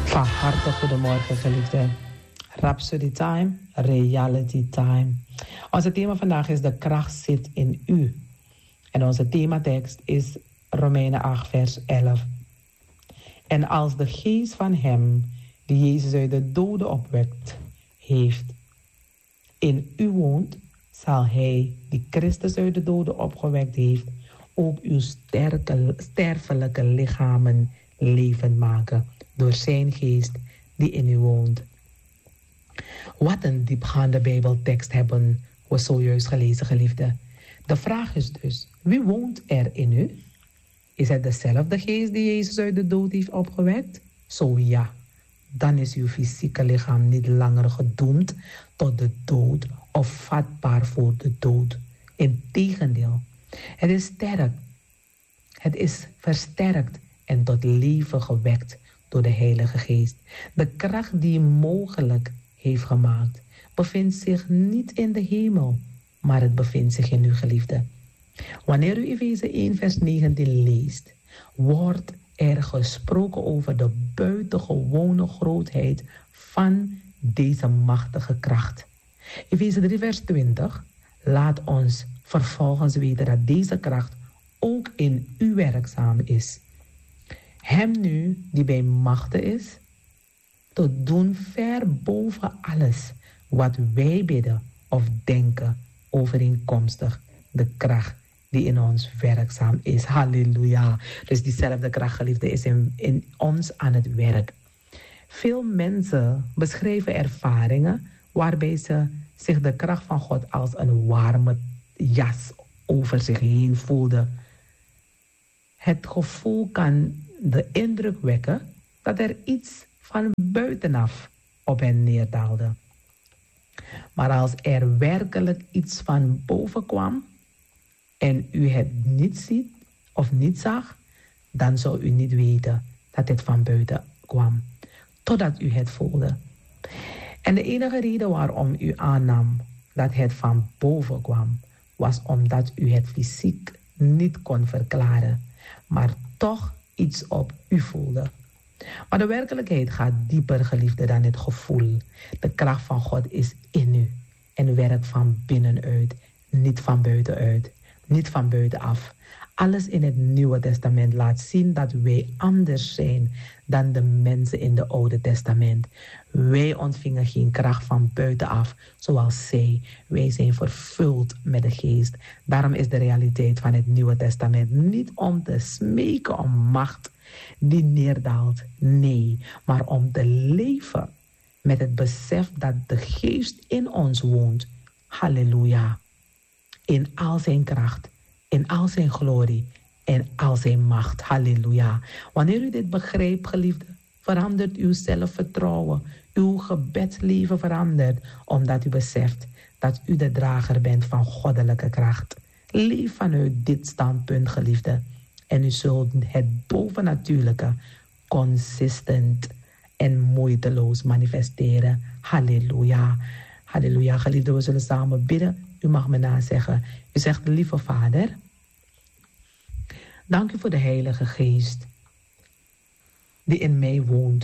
Van harte goedemorgen, geliefde. Rhapsody Time, Reality Time. Onze thema vandaag is de kracht zit in u. En onze thematekst is Romeinen 8 vers 11. En als de geest van hem die Jezus uit de doden opwekt heeft in u woont, zal hij die Christus uit de doden opgewekt heeft ook uw sterfelijke lichamen levend maken door zijn geest die in u woont. Wat een diepgaande Bijbeltekst hebben we zojuist gelezen, geliefde. De vraag is dus, wie woont er in u? Is het dezelfde geest die Jezus uit de dood heeft opgewekt? Zo ja, dan is uw fysieke lichaam niet langer gedoemd tot de dood of vatbaar voor de dood. Integendeel, het is sterk, het is versterkt en tot leven gewekt door de Heilige Geest. De kracht die mogelijk heeft gemaakt, bevindt zich niet in de hemel, maar het bevindt zich in uw geliefde. Wanneer u Efeze 1 vers 19 leest, wordt er gesproken over de buitengewone grootheid van deze machtige kracht. Efeze 3 vers 20 laat ons vervolgens weten dat deze kracht ook in u werkzaam is. Hem nu die bij machten is, te doen ver boven alles wat wij bidden of denken overeenkomstig de kracht die in ons werkzaam is. Halleluja. Dus diezelfde kracht, geliefde, is in ons aan het werk. Veel mensen beschrijven ervaringen waarbij ze zich de kracht van God als een warme jas over zich heen voelden. Het gevoel kan de indruk wekken dat er iets van buitenaf op hen neerdaalde. Maar als er werkelijk iets van boven kwam en u het niet ziet of niet zag, dan zou u niet weten dat het van buiten kwam, totdat u het voelde. En de enige reden waarom u aannam dat het van boven kwam, was omdat u het fysiek niet kon verklaren, maar toch iets op u voelde. Maar de werkelijkheid gaat dieper, geliefde, dan het gevoel. De kracht van God is in u en werkt van binnenuit, niet van buitenuit, niet van buitenaf. Alles in het Nieuwe Testament laat zien dat wij anders zijn dan de mensen in het Oude Testament. Wij ontvingen geen kracht van buitenaf, zoals zij. Wij zijn vervuld met de Geest. Daarom is de realiteit van het Nieuwe Testament niet om te smeken om macht die neerdaalt. Nee, maar om te leven met het besef dat de Geest in ons woont. Halleluja. In al zijn kracht, in al zijn glorie en al zijn macht. Halleluja. Wanneer u dit begrijpt, geliefde, verandert uw zelfvertrouwen. Uw gebedsleven verandert, omdat u beseft dat u de drager bent van goddelijke kracht. Leef vanuit dit standpunt, geliefde. En u zult het bovennatuurlijke consistent en moeiteloos manifesteren. Halleluja. Halleluja. Geliefde, we zullen samen bidden. U mag me nazeggen. U zegt, lieve Vader, dank u voor de Heilige Geest die in mij woont.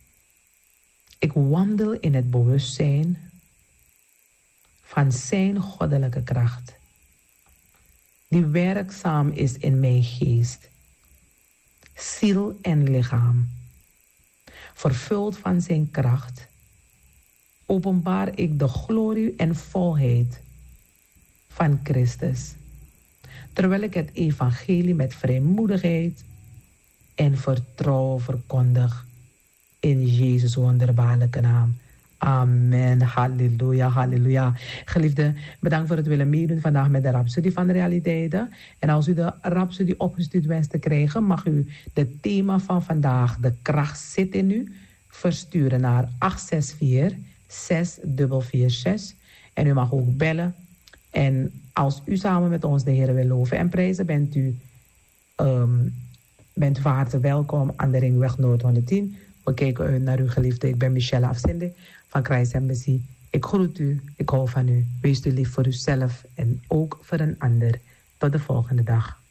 Ik wandel in het bewustzijn van zijn goddelijke kracht, die werkzaam is in mijn geest, ziel en lichaam. Vervuld van zijn kracht, openbaar ik de glorie en volheid van Christus, terwijl ik het evangelie met vrijmoedigheid en vertrouwen verkondig in Jezus' wonderbaarlijke naam. Amen. Halleluja, halleluja. Geliefde, bedankt voor het willen meedoen vandaag met de Rhapsody van Realiteiten. En als u de Rhapsody opgestuurd wenst te krijgen, mag u het thema van vandaag, de kracht zit in u, versturen naar 864-6446. En u mag ook bellen. En als u samen met ons de Heer wil loven en prijzen, bent u van harte welkom aan de Ringweg Noord 110. We kijken uit naar uw geliefde. Ik ben Michelle Afzinde van Christ Embassy. Ik groet u, ik hou van u. Wees u lief voor uzelf en ook voor een ander. Tot de volgende dag.